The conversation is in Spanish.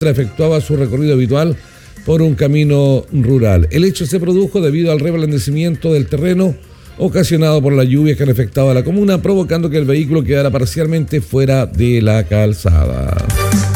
efectuaba su recorrido habitual por un camino rural. El hecho se produjo debido al reblandecimiento del terreno ocasionado por las lluvias que han afectado a la comuna, provocando que el vehículo quedara parcialmente fuera de la calzada.